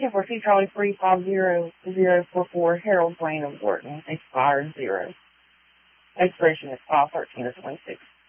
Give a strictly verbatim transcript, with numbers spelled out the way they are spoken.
ten four C Charlie three five zero zero four four Harold Blaine of Wharton, expired zero. Expiration is five thirteen of twenty-six.